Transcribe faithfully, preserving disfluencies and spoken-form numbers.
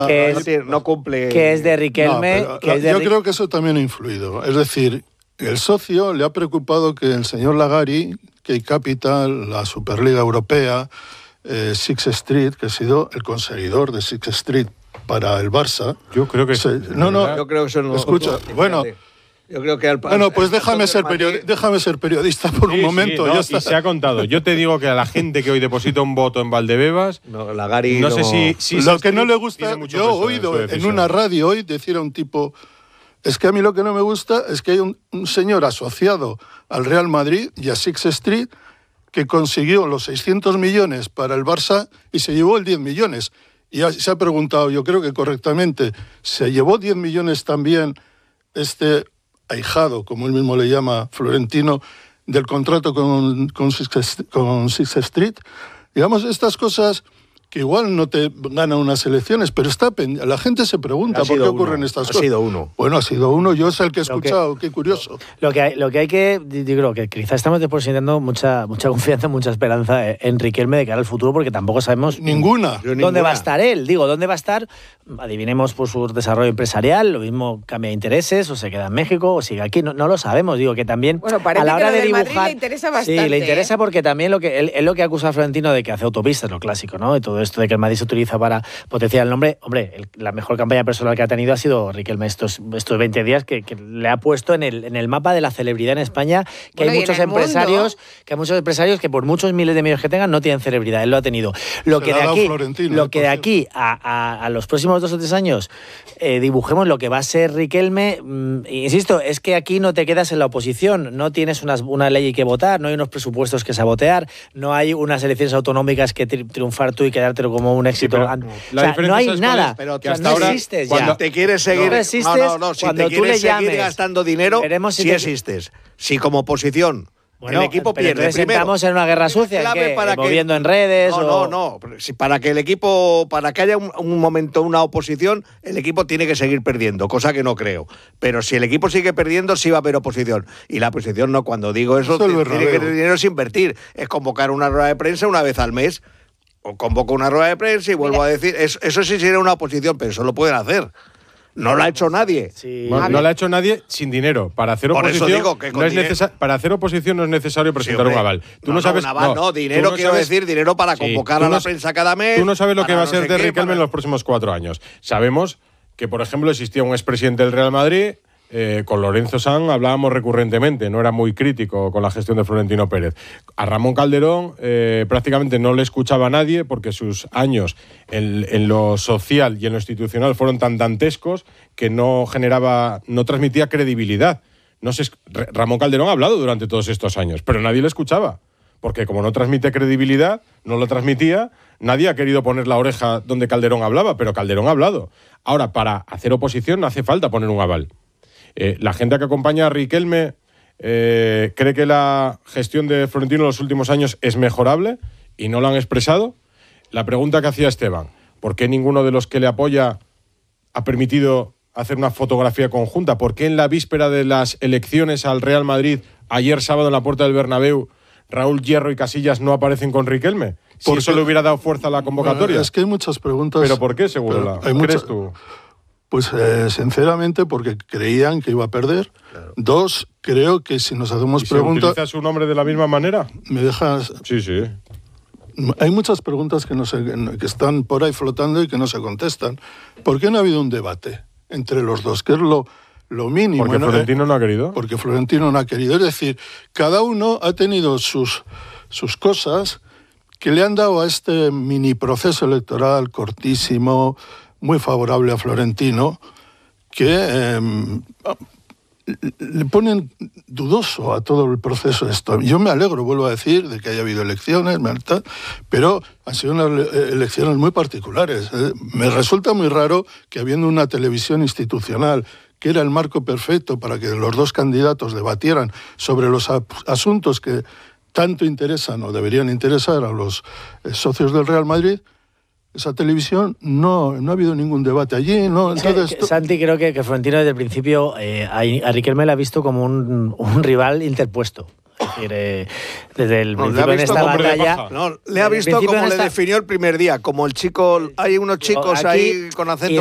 que es, es, no cumple... Que es de Riquelme... No, que es de yo Ri... creo que eso también ha influido. Es decir, el socio le ha preocupado que el señor Lagari, Key Capital, la Superliga Europea, eh, Six Street, que ha sido el conseguidor de Six Street para el Barça. Yo creo que... Se, no, no, yo creo que eso no... Escucha, bueno... Yo creo que al, bueno, pues déjame ser, periodi- déjame ser periodista por sí, un momento. Sí, no, ya está. Y se ha contado. Yo te digo que a la gente que hoy deposita un voto en Valdebebas, no, Lagari no no sé si... si lo que no le gusta, yo he oído en una radio hoy decir a un tipo, es que a mí lo que no me gusta es que hay un, un señor asociado al Real Madrid y a Six Street que consiguió los seiscientos millones para el Barça y se llevó el diez millones. Y se ha preguntado, yo creo que correctamente, ¿se llevó diez millones también este ahijado, como él mismo le llama, Florentino, del contrato con, con, Six, con Six Street? Digamos, estas cosas que igual no te ganan unas elecciones, pero está la gente se pregunta por qué ocurren uno, estas ha cosas. Ha sido uno. Bueno, ha sido uno, yo es el que he escuchado, que, qué curioso. Lo que hay, lo que, hay que yo creo que quizás estamos depositando mucha, mucha confianza, mucha esperanza en Riquelme de cara al futuro, porque tampoco sabemos... Ninguna. ¿Dónde ninguna. va a estar él? Digo, ¿dónde va a estar? Adivinemos por su desarrollo empresarial, lo mismo cambia de intereses, o se queda en México, o sigue aquí, no, no lo sabemos. Digo, que también bueno, parece a la hora que lo de del dibujar... Madrid le interesa bastante. Sí, le interesa ¿eh? porque también lo que él, él lo que acusa a Florentino de que hace autopistas, lo clásico, ¿no? De todo esto de que el Madrid se utiliza para potenciar el nombre. Hombre, el, la mejor campaña personal que ha tenido ha sido Riquelme estos, estos veinte días, que, que le ha puesto en el, en el mapa de la celebridad en España, que bueno, hay muchos empresarios, mundo. que hay muchos empresarios que por muchos miles de millones que tengan no tienen celebridad. Él lo ha tenido. Lo Se que de aquí, Florentino, lo que de aquí a, a, a los próximos dos o tres años eh, dibujemos lo que va a ser Riquelme, mmm, insisto, es que aquí no te quedas en la oposición, no tienes unas, una ley que votar, no hay unos presupuestos que sabotear, no hay unas elecciones autonómicas que tri triunfar tú y quedártelo como un éxito. Sí, pero, no, o sea, no hay nada, pero que hasta no ahora existes ya. Cuando te quieres seguir, no, existes, no, no, no, si cuando te tú le quieres seguir llames, gastando dinero, si sí te... existes. Si como oposición bueno, el equipo pero pierde primero. Estamos en una guerra sucia, clave ¿qué? para moviendo que, en redes. No, o... no, no. Si para que el equipo, para que haya un, un momento una oposición, el equipo tiene que seguir perdiendo, cosa que no creo. Pero si el equipo sigue perdiendo, sí va a haber oposición. Y la oposición no. Cuando digo eso, eso tiene que tener dinero es invertir. Es convocar una rueda de prensa una vez al mes. O convoco una rueda de prensa y vuelvo Mira. a decir, eso, eso sí sería una oposición, pero eso lo pueden hacer. No lo ha hecho nadie. Sí. Bueno, no lo ha hecho nadie sin dinero. Para hacer Por oposición, eso digo que no es necesa- para hacer oposición no es necesario presentar sí, un aval. Tú no, no sabes. Un aval, no, no, dinero no quiero sabes, decir, dinero para convocar sí, a la no, prensa cada mes. Tú no sabes lo que va a no ser sé de qué, Riquelme para... en los próximos cuatro años. Sabemos que, por ejemplo, existía un expresidente del Real Madrid. Eh, con Lorenzo Sanz hablábamos recurrentemente, no era muy crítico con la gestión de Florentino Pérez. A Ramón Calderón eh, prácticamente no le escuchaba a nadie porque sus años en, en lo social y en lo institucional fueron tan dantescos que no generaba, no transmitía credibilidad. No sé, Ramón Calderón ha hablado durante todos estos años, pero nadie le escuchaba. Porque como no transmite credibilidad, no lo transmitía, nadie ha querido poner la oreja donde Calderón hablaba, pero Calderón ha hablado. Ahora, para hacer oposición no hace falta poner un aval. Eh, la gente que acompaña a Riquelme eh, cree que la gestión de Florentino en los últimos años es mejorable y no lo han expresado. La pregunta que hacía Esteban, ¿por qué ninguno de los que le apoya ha permitido hacer una fotografía conjunta? ¿Por qué en la víspera de las elecciones al Real Madrid, ayer sábado en la puerta del Bernabéu, Raúl Hierro y Casillas no aparecen con Riquelme? Si Porque, eso le hubiera dado fuerza a la convocatoria. Bueno, es que hay muchas preguntas. ¿Pero por qué, seguro? La, hay ¿Crees mucha... tú? Pues eh, sinceramente porque creían que iba a perder. Claro. Dos, creo que si nos hacemos ¿Y preguntas... ¿Se utiliza su nombre de la misma manera? ¿Me dejas...? Sí, sí. Hay muchas preguntas que, no se, que están por ahí flotando y que no se contestan. ¿Por qué no ha habido un debate entre los dos? Que es lo, lo mínimo. ¿Porque ¿no? Florentino no ha querido? Porque Florentino no ha querido. Es decir, cada uno ha tenido sus, sus cosas que le han dado a este mini proceso electoral cortísimo, muy favorable a Florentino, que eh, le ponen dudoso a todo el proceso de esto. Yo me alegro, vuelvo a decir, de que haya habido elecciones, pero han sido unas elecciones muy particulares. Me resulta muy raro que habiendo una televisión institucional, que era el marco perfecto para que los dos candidatos debatieran sobre los asuntos que tanto interesan o deberían interesar a los socios del Real Madrid, esa televisión no, no ha habido ningún debate allí. ¿No? Entonces, sí, Santi, creo que, que Florentino desde el principio eh, a, a Riquelme le ha visto como un, un rival interpuesto. decir, eh, desde el No, le principio ha en visto esta como hombre de batalla. paja. No, le ha Desde el visto principio como en le esta- definió el primer día, como el chico, hay unos chicos Aquí- ahí con acento